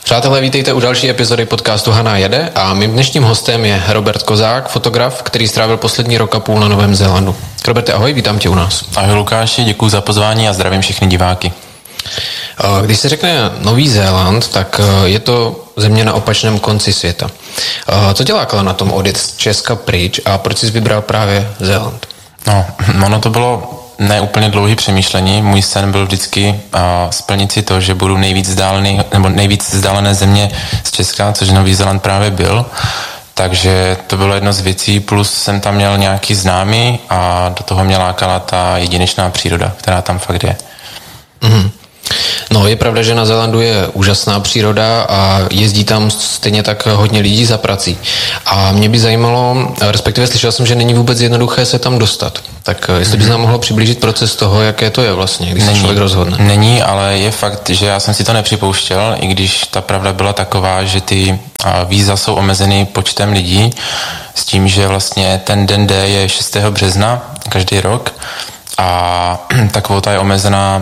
Přátelé, vítejte u další epizody podcastu Hana jede a mým dnešním hostem je Robert Kozák, fotograf, který strávil poslední rok a půl na Novém Zélandu. Roberte, ahoj, vítám tě u nás. Ahoj Lukáši, děkuji za pozvání a zdravím všechny diváky. Když se řekne Nový Zéland, tak je to země na opačném konci světa. Co tě lákalo na tom odjet z Česka pryč a proč jsi vybral právě Zéland? No, ono to bylo ne úplně dlouhý přemýšlení. Můj sen byl vždycky splnit si to, že budu nejvíc vzdálené země z Česka, což Nový Zéland právě byl. Takže to bylo jedno z věcí, plus jsem tam měl nějaký známý a do toho mě lákala ta jedinečná příroda, která tam fakt je. Mm-hmm. No, je pravda, že na Zélandu je úžasná příroda a jezdí tam stejně tak hodně lidí za prací. A mě by zajímalo, respektive slyšel jsem, že není vůbec jednoduché se tam dostat. Tak jestli bys nám mohlo přiblížit proces toho, jaké to je vlastně, když se člověk rozhodne. Není, ale je fakt, že já jsem si to nepřipouštěl, i když ta pravda byla taková, že ty víza jsou omezeny počtem lidí, s tím, že vlastně ten den D je 6. března každý rok a ta kvóta je omezená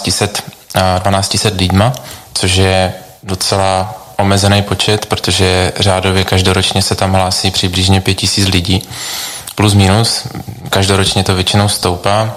1200 lidma, což je docela omezený počet, protože řádově každoročně se tam hlásí přibližně 5000 lidí. Plus minus, každoročně to většinou stoupá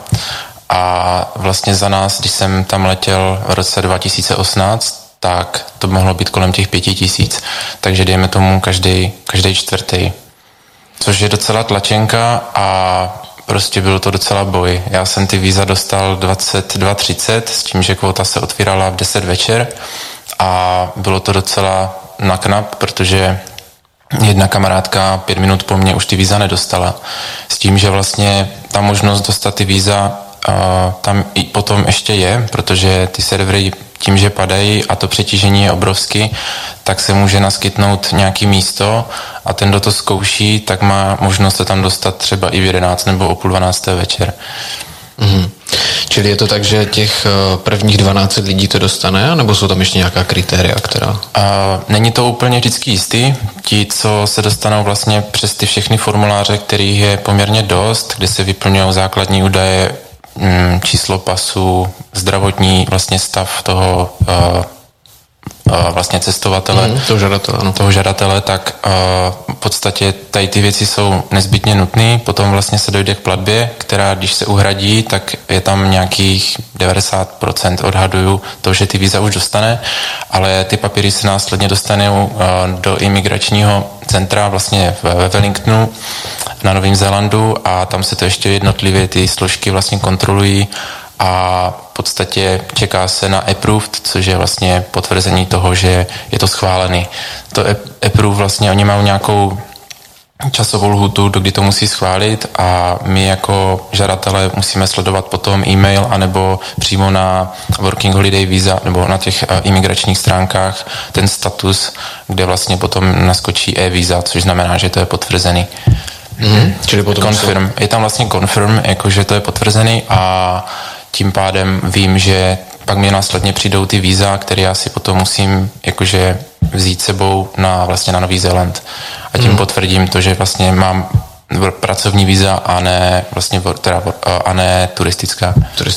a vlastně za nás, když jsem tam letěl v roce 2018, tak to mohlo být kolem těch 5000, takže dejme tomu každý čtvrtý, což je docela tlačenka a prostě byl to docela boj. Já jsem ty víza dostal 22:30 s tím, že kvota se otvírala v 10 večer a bylo to docela naknap, protože jedna kamarádka 5 minut po mně už ty víza nedostala. S tím, že vlastně ta možnost dostat ty víza tam i potom ještě je, protože ty servery tím, že padají a to přetížení je obrovský, tak se může naskytnout nějaký místo a ten, kdo to zkouší, tak má možnost se tam dostat třeba i v 11 nebo o 11:30 večer. Mm-hmm. Čili je to tak, že těch prvních 12 lidí to dostane, nebo jsou tam ještě nějaká kritéria, která? Není to úplně vždycky jistý. Ti, co se dostanou vlastně přes ty všechny formuláře, kterých je poměrně dost, kde se vyplňují základní údaje, číslo pasu, zdravotní vlastně stav toho vlastně cestovatele, toho žadatele, tak v podstatě tady ty věci jsou nezbytně nutné. Potom vlastně se dojde k platbě, která když se uhradí, tak je tam nějakých 90% odhaduju to, že ty víza už dostane, ale ty papíry se následně dostanou do imigračního centra vlastně ve Wellingtonu na Novém Zélandu a tam se to ještě jednotlivě ty složky vlastně kontrolují a v podstatě čeká se na approved, což je vlastně potvrzení toho, že je to schválený. To approved vlastně, oni mají nějakou časovou lhůtu, do kdy to musí schválit a my jako žadatelé musíme sledovat potom e-mail anebo přímo na Working Holiday Visa nebo na těch imigračních stránkách ten status, kde vlastně potom naskočí e-víza, což znamená, že to je potvrzený. Čili potom confirm. Je tam vlastně confirm, jakože to je potvrzený a tím pádem vím, že pak mi následně přijdou ty víza, které já si potom musím jakože vzít sebou na Nový Zéland. A tím potvrdím to, že vlastně mám pracovní víza a ne vlastně a ne turistická.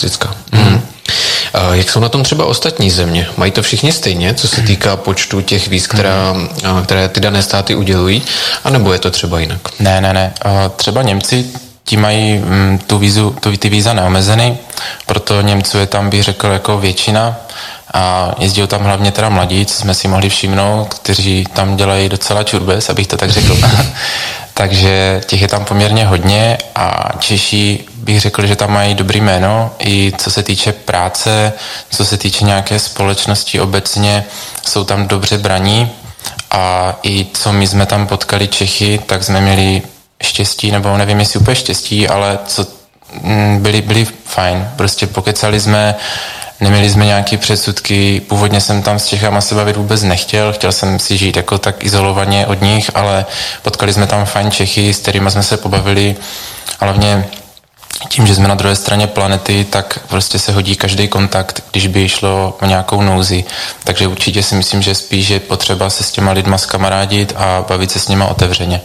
Jak jsou na tom třeba ostatní země? Mají to všichni stejně, co se týká počtu těch víz, které ty dané státy udělují? A nebo je to třeba jinak? Ne. Třeba Němci ti mají ty víza neomezený, proto Němců je tam, bych řekl, jako většina a jezdí tam hlavně teda mladí, co jsme si mohli všimnout, kteří tam dělají docela čurbes, abych to tak řekl. Takže těch je tam poměrně hodně a Češi bych řekl, že tam mají dobrý jméno i co se týče práce, co se týče nějaké společnosti obecně, jsou tam dobře braní a i co my jsme tam potkali Čechy, tak jsme měli štěstí, nebo nevím, jestli úplně štěstí, ale byli fajn. Prostě pokecali jsme, neměli jsme nějaké předsudky, původně jsem tam s Čechama se bavit vůbec nechtěl, chtěl jsem si žít jako tak izolovaně od nich, ale potkali jsme tam fajn Čechy, s kterými jsme se pobavili, hlavně tím, že jsme na druhé straně planety, tak prostě se hodí každý kontakt, když by šlo o nějakou nouzi. Takže určitě si myslím, že spíš je potřeba se s těma lidma skamarádit a bavit se s nima otevřeně.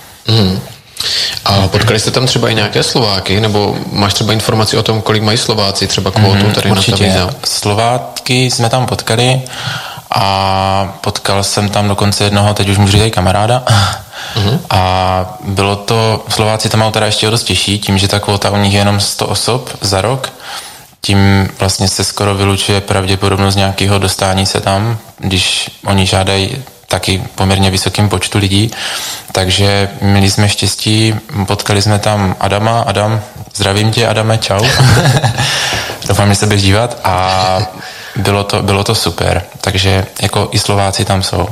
A potkali jste tam třeba i nějaké Slováky, nebo máš třeba informaci o tom, kolik mají Slováci třeba kvótu tady určitě. Na ta víza? Slováky jsme tam potkali a potkal jsem tam dokonce jednoho, teď už můžu říct kamaráda. A bylo to, Slováci tam mají teda ještě dost těžší, tím, že ta kvota u nich je jenom 100 osob za rok, tím vlastně se skoro vylučuje pravděpodobnost nějakého dostání se tam, když oni žádají taky poměrně vysokým počtu lidí. Takže měli jsme štěstí, potkali jsme tam Adama. Adam, zdravím tě, Adame, čau. Doufám, že se budeš dívat. A bylo to super. Takže jako i Slováci tam jsou.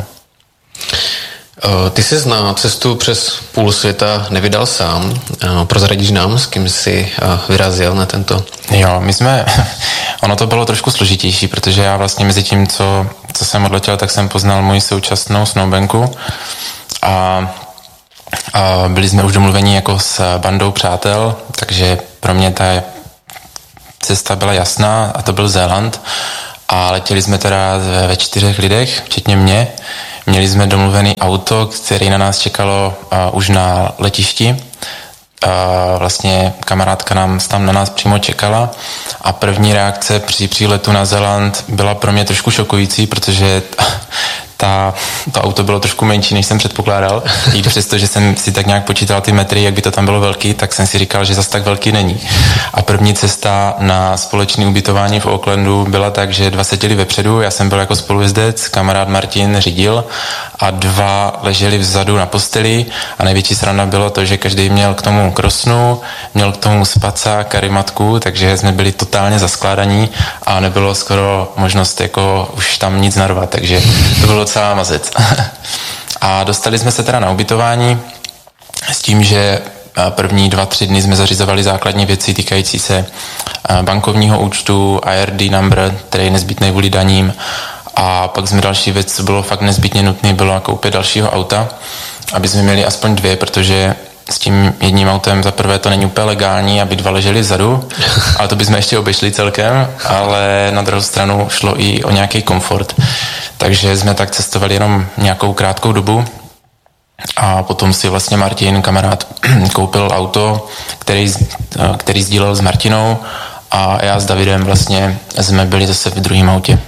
Ty jsi na cestu přes půl světa nevydal sám. Prozradíš nám, s kým jsi vyrazil na tento? Jo, ono to bylo trošku složitější, protože já vlastně mezi tím, co jsem odletěl, tak jsem poznal moji současnou snowbanku a byli jsme už domluveni jako s bandou přátel, takže pro mě ta cesta byla jasná a to byl Zéland a letěli jsme teda ve 4 lidech, včetně mě. Měli jsme domluvený auto, který na nás čekalo už na letišti. Vlastně kamarádka tam na nás přímo čekala a první reakce při příletu na Zéland byla pro mě trošku šokující, protože to auto bylo trošku menší, než jsem předpokládal. I přesto, že jsem si tak nějak počítal ty metry, jak by to tam bylo velký, tak jsem si říkal, že zas tak velký není. A první cesta na společné ubytování v Aucklandu byla tak, že 2 seděli vepředu, já jsem byl jako spolujezdec, kamarád Martin řídil a 2 leželi vzadu na posteli a největší sranda bylo to, že každý měl k tomu krosnu, měl k tomu spacák, karimatku, takže jsme byli totálně zaskládaní a nebylo skoro možnost jako už tam nic narvat, takže to bylo docela mazec. A dostali jsme se teda na ubytování s tím, že první 2-3 dny jsme zařizovali základní věci týkající se bankovního účtu, IRD number, který je nezbytný kvůli daním a pak jsme další věc, co bylo fakt nezbytně nutné, bylo koupit dalšího auta, aby jsme měli aspoň 2, protože s tím jedním autem za prvé to není úplně legální, aby 2 leželi vzadu, ale to bychom ještě obešli celkem, ale na druhou stranu šlo i o nějaký komfort. Takže jsme tak cestovali jenom nějakou krátkou dobu a potom si vlastně Martin, kamarád, koupil auto, který sdílel s Martinou a já s Davidem vlastně jsme byli zase v druhém autě.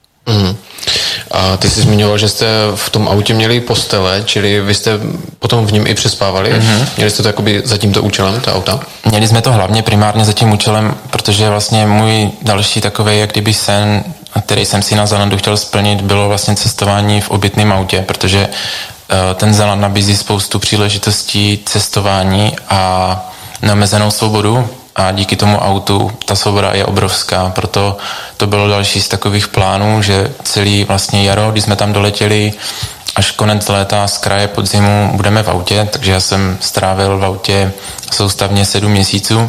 A ty jsi zmiňoval, že jste v tom autě měli postele, čili vy jste potom v něm i přespávali? Měli jste to jakoby za tímto účelem, ta auta? Měli jsme to hlavně primárně za tím účelem, protože vlastně můj další takovej, jak kdyby sen, který jsem si na Zélandu chtěl splnit, bylo vlastně cestování v obytném autě, protože ten Zéland nabízí spoustu příležitostí cestování a neomezenou svobodu a díky tomu autu ta svoboda je obrovská, proto to bylo další z takových plánů, že celý vlastně jaro, když jsme tam doletěli, až konec léta z kraje podzimu budeme v autě, takže já jsem strávil v autě soustavně 7 měsíců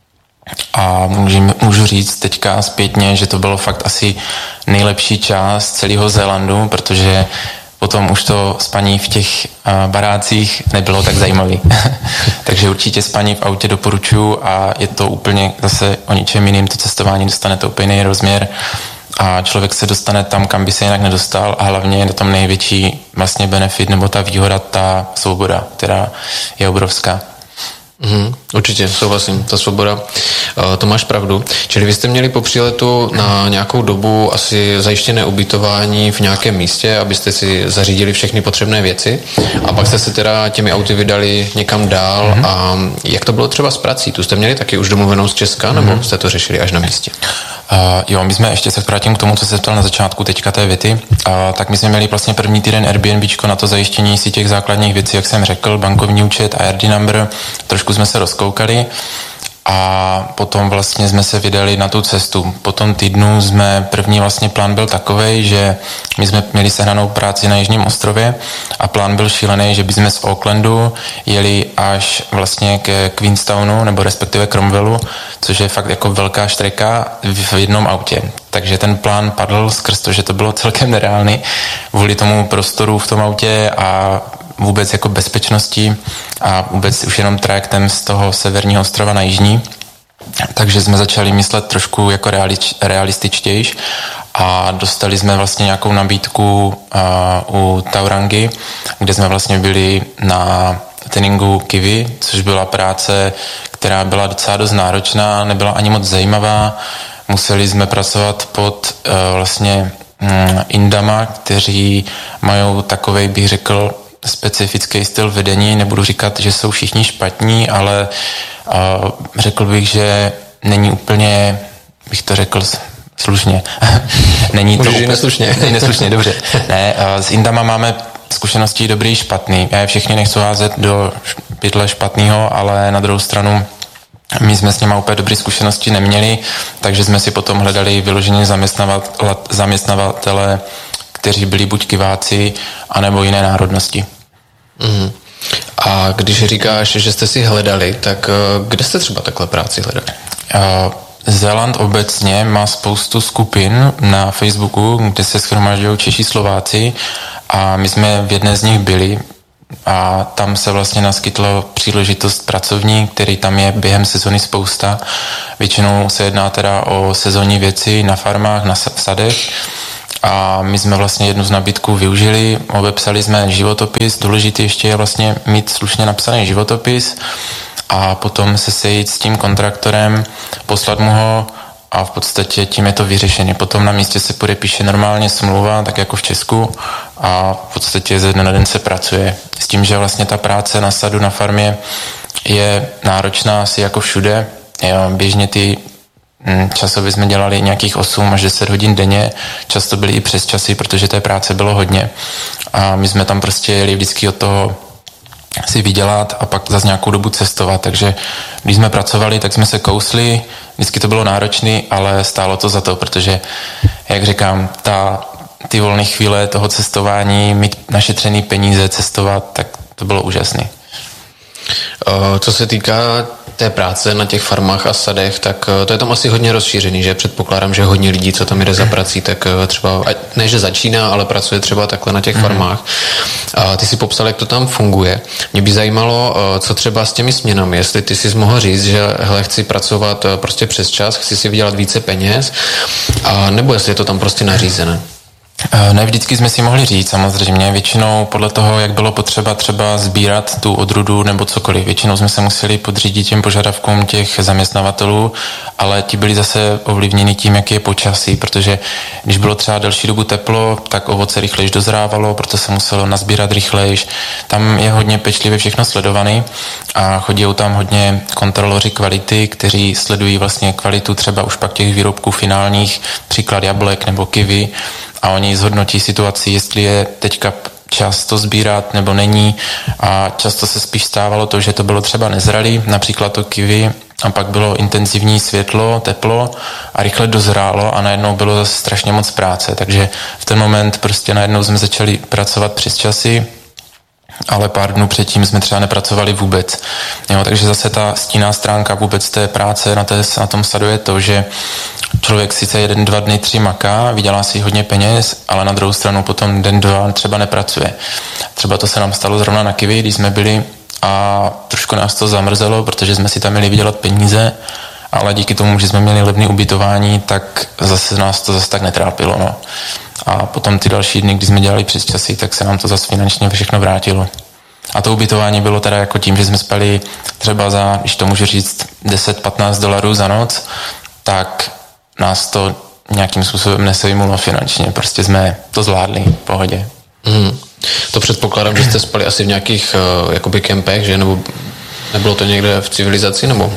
a můžu říct teďka zpětně, že to bylo fakt asi nejlepší část celého Zélandu, protože potom už to spaní v těch barácích nebylo tak zajímavý. Takže určitě spaní v autě doporučuji a je to úplně zase o ničem jiným, to cestování dostane to úplně jiný rozměr a člověk se dostane tam, kam by se jinak nedostal a hlavně je na tom největší vlastně benefit nebo ta výhoda, ta svoboda, která je obrovská. Určitě, souhlasím, ta svoboda, to máš pravdu. Čili vy jste měli po příletu na nějakou dobu asi zajištěné ubytování v nějakém místě, abyste si zařídili všechny potřebné věci a pak jste se teda těmi auty vydali někam dál a jak to bylo třeba s prací? Tu jste měli taky už domluvenou z Česka nebo jste to řešili až na místě? Jo, my jsme ještě se vrátím k tomu, co se ptal na začátku teďka té věty, tak my jsme měli vlastně první týden Airbnbčko na to zajištění si těch základních věcí, jak jsem řekl, bankovní účet, IRD number, trošku jsme se rozkoukali a potom vlastně jsme se vydali na tu cestu. Po tom týdnu první vlastně plán byl takovej, že my jsme měli sehnanou práci na Jižním ostrově a plán byl šílený, že bychom z Aucklandu jeli až vlastně ke Queenstownu nebo respektive Cromwellu, což je fakt jako velká štreka v jednom autě. Takže ten plán padl skrz to, že to bylo celkem nereálný kvůli tomu prostoru v tom autě a vůbec jako bezpečnosti a vůbec už jenom trajektem z toho severního ostrova na jižní. Takže jsme začali myslet trošku jako realističtější a dostali jsme vlastně nějakou nabídku u Taurangi, kde jsme vlastně byli na tréninku Kiwi, což byla práce, která byla docela dost náročná, nebyla ani moc zajímavá. Museli jsme pracovat pod vlastně Indama, kteří mají takovej, bych řekl, specifický styl vedení. Nebudu říkat, že jsou všichni špatní, ale řekl bych, že není úplně, bych to řekl slušně. Není to úplně neslušně. Neslušně, dobře. Ne, s Indama máme zkušenosti dobrý, špatný. Já je všechny nechci házet do pytle špatného, ale na druhou stranu my jsme s nimi úplně dobré zkušenosti neměli, takže jsme si potom hledali vyloženě zaměstnavatele, kteří byli buď kiváci, anebo jiné národnosti. Mm. A když říkáš, že jste si hledali, tak kde jste třeba takhle práci hledali? Zéland obecně má spoustu skupin na Facebooku, kde se shromažďují Češi, Slováci a my jsme v jedné z nich byli a tam se vlastně naskytla příležitost pracovní, který tam je během sezony spousta. Většinou se jedná teda o sezónní věci na farmách, na sadech a my jsme vlastně jednu z nabídků využili, obepsali jsme životopis, důležité ještě je vlastně mít slušně napsaný životopis a potom se sejít s tím kontraktorem, poslat mu ho a v podstatě tím je to vyřešené. Potom na místě se podepíše normálně smlouva, tak jako v Česku a v podstatě ze dne na den se pracuje. S tím, že vlastně ta práce na sadu, na farmě je náročná asi jako všude. Běžně ty časově jsme dělali nějakých 8 až 10 hodin denně, často byly i přes časy, protože té práce bylo hodně. A my jsme tam prostě jeli vždycky od toho si vydělat a pak zase nějakou dobu cestovat, takže když jsme pracovali, tak jsme se kousli, vždycky to bylo náročné, ale stálo to za to, protože, jak říkám, ty volné chvíle toho cestování, mít našetřený peníze, cestovat, tak to bylo úžasné. Co se týká té práce na těch farmách a sadech, tak to je tam asi hodně rozšířený, že předpokládám, že hodně lidí, co tam jde za prací, tak třeba, ne že začíná, ale pracuje třeba takhle na těch farmách. A ty si popsal, jak to tam funguje. Mě by zajímalo, co třeba s těmi směnami, jestli ty jsi mohl říct, že hele, chci pracovat prostě přes čas, chci si vydělat více peněz, a nebo jestli je to tam prostě nařízené. Ne vždycky jsme si mohli říct, samozřejmě. Většinou podle toho, jak bylo potřeba třeba sbírat tu odrůdu nebo cokoliv. Většinou jsme se museli podřídit těm požadavkům těch zaměstnavatelů, ale ti byli zase ovlivněni tím, jak je počasí, protože když bylo třeba delší dobu teplo, tak ovoce rychlejš dozrávalo, proto se muselo nazbírat rychlejš. Tam je hodně pečlivě všechno sledovaný a chodí tam hodně kontroloři kvality, kteří sledují vlastně kvalitu třeba už pak těch výrobků finálních, příklad jablek nebo kiwi, a oni zhodnotí situaci, jestli je teďka čas to sbírat nebo není a často se spíš stávalo to, že to bylo třeba nezralý, například to kiwi a pak bylo intenzivní světlo, teplo a rychle dozrálo a najednou bylo zase strašně moc práce, takže v ten moment prostě najednou jsme začali pracovat přes časy, ale pár dnů předtím jsme třeba nepracovali vůbec. Jo, takže zase ta stinná stránka vůbec té práce na tom sadu je to, že člověk sice 1, 2 dny, 3 maká, vydělá si hodně peněz, ale na druhou stranu potom den, 2 třeba nepracuje. Třeba to se nám stalo zrovna na kiwi, když jsme byli a trošku nás to zamrzelo, protože jsme si tam měli vydělat peníze, ale díky tomu, že jsme měli levné ubytování, tak zase nás to zase tak netrápilo. No. A potom ty další dny, kdy jsme dělali přes časy, tak se nám to zase finančně všechno vrátilo. A to ubytování bylo teda jako tím, že jsme spali třeba za, když to můžu říct, $10-15 za noc, tak nás to nějakým způsobem nesejmulo finančně. Prostě jsme to zvládli v pohodě. To předpokládám, že jste spali asi v nějakých jakoby kempech, že? Nebo nebylo to někde v civilizaci, nebo?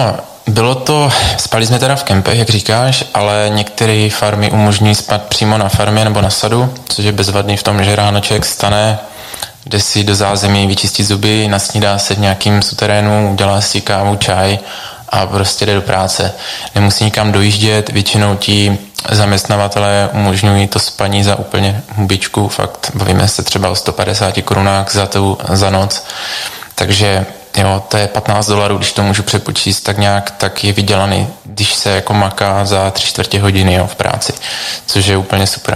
Spali jsme teda v kempech, jak říkáš, ale některé farmy umožňují spát přímo na farmě nebo na sadu, což je bezvadný v tom, že ráno člověk stane, jde si do zázemí vyčistit zuby, nasnídá se v nějakým suterénu, udělá si kávu, čaj a prostě jde do práce. Nemusí nikam dojíždět, většinou ti zaměstnavatelé umožňují to spaní za úplně hubičku, fakt bavíme se třeba o 150 korunách za noc, takže jo, to je $15, když to můžu přepočíst tak nějak, tak je vydělaný, když se jako maká za 3/4 hodiny v práci, což je úplně super.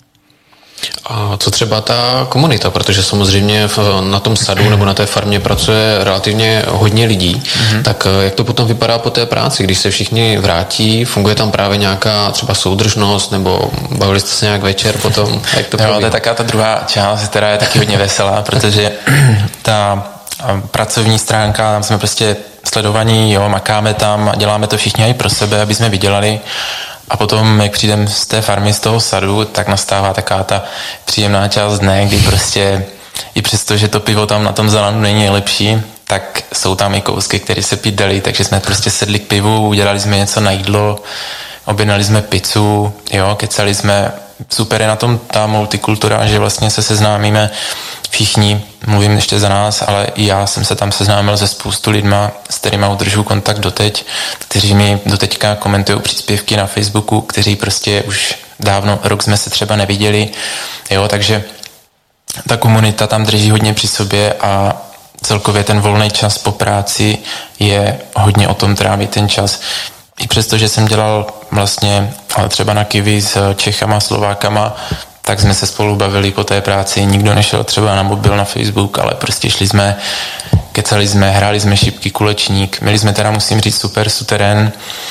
A co třeba ta komunita, protože samozřejmě na tom sadu nebo na té farmě pracuje relativně hodně lidí, tak jak to potom vypadá po té práci, když se všichni vrátí, funguje tam právě nějaká třeba soudržnost, nebo bavili jste se nějak večer potom, jak to probíhá? To je taká ta druhá část, která je taky hodně veselá, protože ta pracovní stránka, tam jsme prostě sledovaní, jo, makáme tam a děláme to všichni i pro sebe, aby jsme vydělali, A potom, jak přijdem z té farmy, z toho sadu, tak nastává taková ta příjemná část dne, kdy prostě i přesto, že to pivo tam na tom Zélandu není nejlepší, tak jsou tam i kousky, které se pít daly, takže jsme prostě sedli k pivu, udělali jsme něco na jídlo, objednali jsme pizzu, jo, kecali jsme. Super je na tom ta multikultura, že vlastně se seznámíme všichni, mluvím ještě za nás, ale i já jsem se tam seznámil se spoustu lidma, s kterýma udržuji kontakt doteď, kteří mi doteďka komentují příspěvky na Facebooku, kteří prostě už dávno, rok jsme se třeba neviděli, jo, takže ta komunita tam drží hodně při sobě a celkově ten volný čas po práci je hodně o tom trávit ten čas. I přesto, že jsem dělal vlastně třeba na Kiwi s Čechama, Slovákama, tak jsme se spolu bavili po té práci. Nikdo nešel třeba na mobil, na Facebook, ale prostě šli jsme, kecali jsme, hráli jsme šipky, kulečník. Měli jsme teda, musím říct, super suterén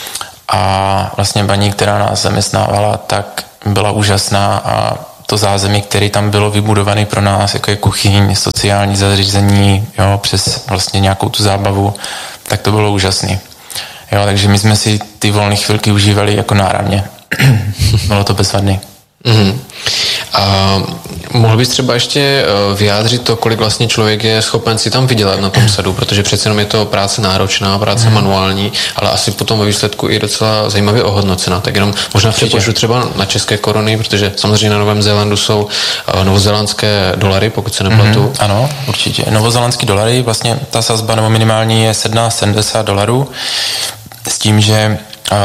a vlastně paní, která nás zaměstnávala, tak byla úžasná a to zázemí, které tam bylo vybudované pro nás, jako je kuchyň, sociální zařízení, jo, přes vlastně nějakou tu zábavu, tak to bylo úžasné. Jo, takže my jsme si ty volné chvilky užívali jako náramně. Bylo to bezvadný. Mm-hmm. A mohl bys třeba ještě vyjádřit to, kolik vlastně člověk je schopen si tam vydělat na tom sadu, protože přece jenom je to práce náročná, práce manuální, ale asi potom ve výsledku i docela zajímavě ohodnocená. Tak jenom možná přepočtu třeba na české koruny, protože samozřejmě na Novém Zélandu jsou novozélandské dolary, pokud se nepletu. Ano, určitě. Novozélandský dolary, vlastně ta sazba nebo minimální je $70 s tím, že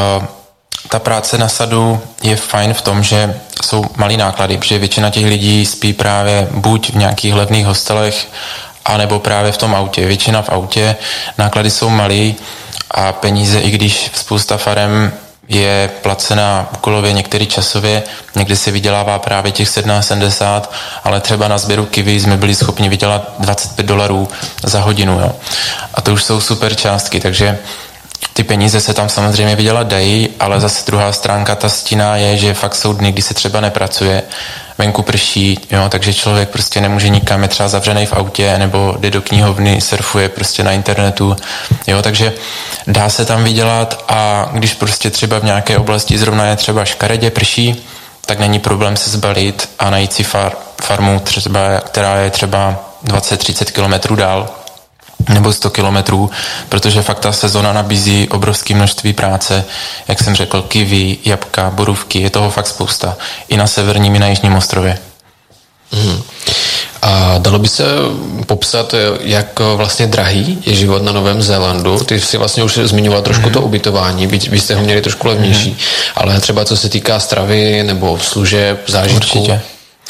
ta práce na sadu je fajn v tom, že jsou malý náklady, protože většina těch lidí spí právě buď v nějakých levných hostelech, anebo právě v tom autě. Většina v autě, náklady jsou malý a peníze, i když spousta farem je placená úkolově, některý časově, někdy se vydělává právě těch $70, ale třeba na sběru Kiwi jsme byli schopni vydělat $25 za hodinu. Jo. A to už jsou super částky, takže ty peníze se tam samozřejmě vydělat dají, ale zase druhá stránka, ta stína je, že fakt jsou dny, kdy se třeba nepracuje, venku prší, jo, takže člověk prostě nemůže nikam, je třeba zavřený v autě nebo jde do knihovny, surfuje prostě na internetu, jo, takže dá se tam vydělat a když prostě třeba v nějaké oblasti zrovna je třeba škaredě prší, tak není problém se zbalit a najít si farmu třeba, která je třeba 20-30 kilometrů dál, nebo 100 kilometrů, protože fakt ta sezona nabízí obrovské množství práce, jak jsem řekl, kiwi, jabka, borůvky, je toho fakt spousta. I na severním, i na jižním ostrově. Mm. A dalo by se popsat, jak vlastně drahý je život na Novém Zélandu? Ty jsi vlastně už zmiňoval trošku to ubytování, byť jste ho měli trošku levnější, ale třeba co se týká stravy nebo služeb, zážitků? Určitě.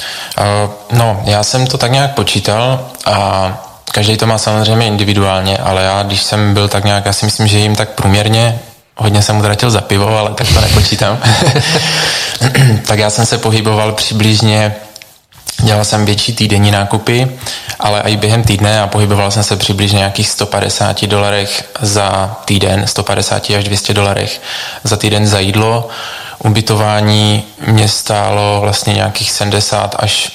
No, já jsem to tak nějak počítal a každý to má samozřejmě individuálně, ale já, když jsem byl tak nějak, já si myslím, že jim tak průměrně, hodně jsem utratil za pivo, ale tak to nepočítám, tak já jsem se pohyboval přibližně, dělal jsem větší týdenní nákupy, ale i během týdne a pohyboval jsem se přibližně nějakých $150 za týden, $150 až $200 za týden za jídlo. Ubytování mě stálo vlastně nějakých $70 až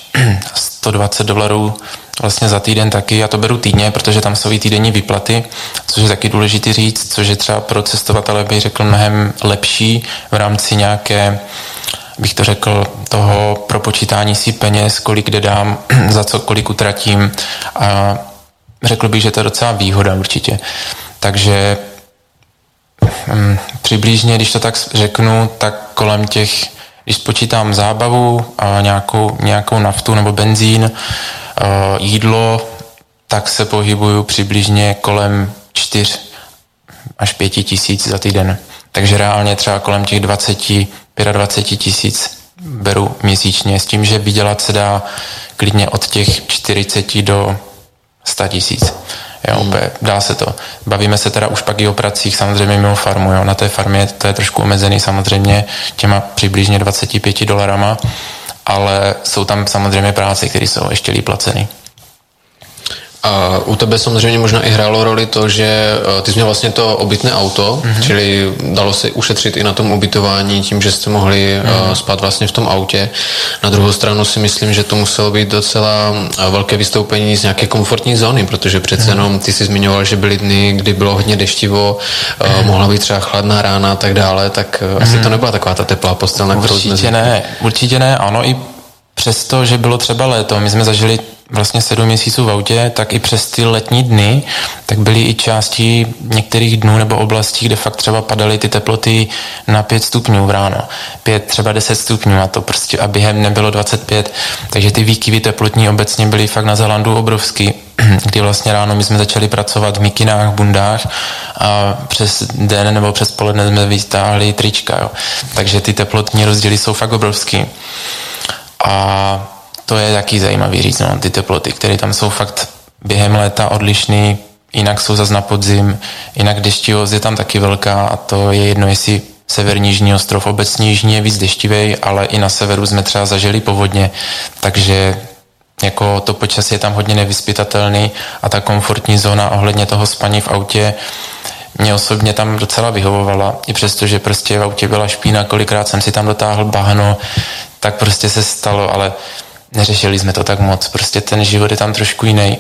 $120 vlastně za týden taky. Já to beru týdně, protože tam jsou i týdenní výplaty, což je taky důležité říct, což je třeba pro cestovatele bych řekl mnohem lepší v rámci nějaké, bych to řekl, toho propočítání si peněz, kolik kde dám, za co kolik utratím a řekl bych, že to je docela výhoda určitě. Takže přibližně, když to tak řeknu, tak kolem těch, když spočítám zábavu a nějakou naftu nebo benzín, jídlo, tak se pohybuju přibližně kolem 4 až 5 tisíc za týden. Takže reálně třeba kolem těch 20-25 tisíc beru měsíčně, s tím, že vydělat se dá klidně od těch 40 do 100 tisíc. Jo, dá se to. Bavíme se teda už pak i o pracích samozřejmě mimo farmu. Jo. Na té farmě to je trošku omezený samozřejmě těma přibližně $25, ale jsou tam samozřejmě práce, které jsou ještě líp placeny. A u tebe samozřejmě možná i hrálo roli to, že ty jsi měl vlastně to obytné auto, čili dalo se ušetřit i na tom ubytování tím, že jste mohli spát vlastně v tom autě. Na druhou stranu si myslím, že to muselo být docela velké vystoupení z nějaké komfortní zóny, protože přece jenom ty si zmiňoval, že byly dny, kdy bylo hodně deštivo, mohla být třeba chladná rána a tak dále, tak asi to nebyla taková ta teplá postel, na kterou jsme Určitě ne, ano, i přesto, že bylo třeba léto, my jsme zažili vlastně 7 měsíců v autě, tak i přes ty letní dny, tak byly i části některých dnů nebo oblastí, kde fakt třeba padaly ty teploty na 5 stupňů v ráno. 5, třeba 10 stupňů a to prostě a během nebylo 25, takže ty výkyvy teplotní obecně byly fakt na Zélandu obrovský, kdy vlastně ráno my jsme začali pracovat v mikinách, bundách a přes den nebo přes poledne jsme vytáhli trička, jo. Takže ty teplotní rozdíly jsou fakt obrovský. A to je taky zajímavý říct, no, ty teploty, které tam jsou fakt během léta odlišný, jinak jsou zas na podzim, jinak deštivost je tam taky velká a to je jedno, jestli severní jižní ostrov, obecně jižní je víc deštivej, ale i na severu jsme třeba zažili povodně, takže jako to počasí je tam hodně nevyzpytatelný a ta komfortní zóna ohledně toho spaní v autě mě osobně tam docela vyhovovala, i přesto, že prostě v autě byla špína, kolikrát jsem si tam dotáhl bahno, tak prostě se stalo, ale neřešili jsme to tak moc, prostě ten život je tam trošku jiný